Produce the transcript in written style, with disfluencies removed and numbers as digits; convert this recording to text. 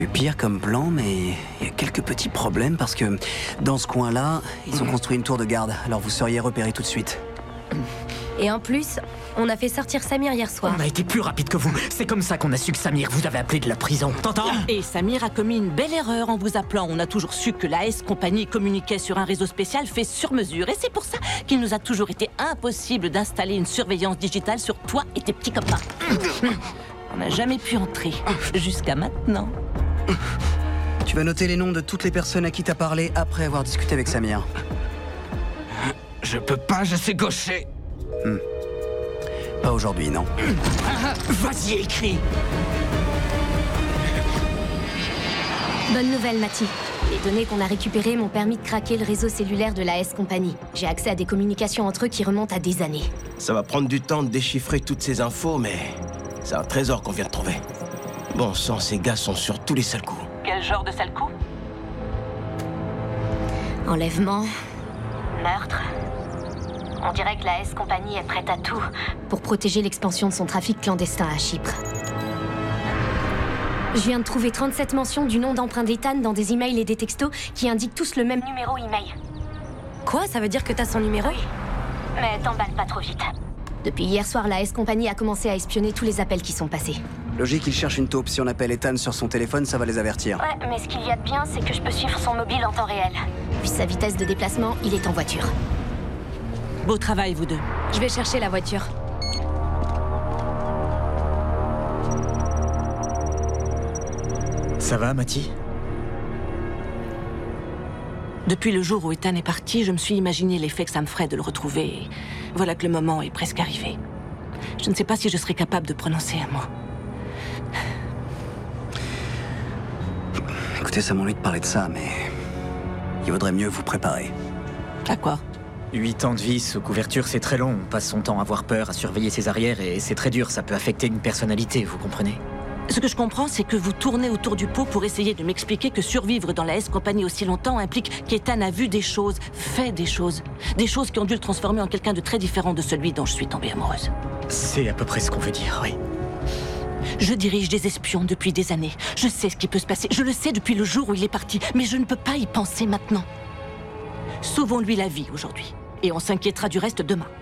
Pire comme plan, mais il y a quelques petits problèmes parce que dans ce coin-là, ils ont construit une tour de garde, alors vous seriez repéré tout de suite. Et en plus, on a fait sortir Samir hier soir. On a été plus rapide que vous. C'est comme ça qu'on a su que Samir vous avait appelé de la prison. T'entends? Et Samir a commis une belle erreur en vous appelant. On a toujours su que la S Compagnie communiquait sur un réseau spécial fait sur mesure. Et c'est pour ça qu'il nous a toujours été impossible d'installer une surveillance digitale sur toi et tes petits copains. On n'a jamais pu entrer, jusqu'à maintenant. Tu vas noter les noms de toutes les personnes à qui t'as parlé après avoir discuté avec Samir. Je peux pas, je suis gaucher. Pas aujourd'hui, non. Vas-y, écris. Bonne nouvelle, Matty. Les données qu'on a récupérées m'ont permis de craquer le réseau cellulaire de la S Compagnie. J'ai accès à des communications entre eux qui remontent à des années. Ça va prendre du temps de déchiffrer toutes ces infos, mais c'est un trésor qu'on vient de trouver. Bon sang, ces gars sont sur tous les sales coups. Quel genre de sale coup? Enlèvement, meurtre. On dirait que la S Compagnie est prête à tout pour protéger l'expansion de son trafic clandestin à Chypre. Je viens de trouver 37 mentions du nom d'emprunt d'Ethan dans des emails et des textos qui indiquent tous le même numéro email. Quoi? Ça veut dire que t'as son numéro? Oui, mais t'emballes pas trop vite. Depuis hier soir, la S Compagnie a commencé à espionner tous les appels qui sont passés. Logique, il cherche une taupe. Si on appelle Ethan sur son téléphone, ça va les avertir. Ouais, mais ce qu'il y a de bien, c'est que je peux suivre son mobile en temps réel. Vu sa vitesse de déplacement, il est en voiture. Beau travail, vous deux. Je vais chercher la voiture. Ça va, Matty? Depuis le jour où Ethan est parti, je me suis imaginé l'effet que ça me ferait de le retrouver. Et voilà que le moment est presque arrivé. Je ne sais pas si je serai capable de prononcer un mot. Écoutez, ça m'ennuie de parler de ça, mais il vaudrait mieux vous préparer. À quoi? 8 ans de vie sous couverture, c'est très long. On passe son temps à avoir peur, à surveiller ses arrières, et c'est très dur. Ça peut affecter une personnalité, vous comprenez? Ce que je comprends, c'est que vous tournez autour du pot pour essayer de m'expliquer que survivre dans la S Compagnie aussi longtemps implique qu'Ethan a vu des choses, fait des choses qui ont dû le transformer en quelqu'un de très différent de celui dont je suis tombée amoureuse. C'est à peu près ce qu'on veut dire, oui. Je dirige des espions depuis des années. Je sais ce qui peut se passer. Je le sais depuis le jour où il est parti. Mais je ne peux pas y penser maintenant. Sauvons-lui la vie aujourd'hui. Et on s'inquiétera du reste demain.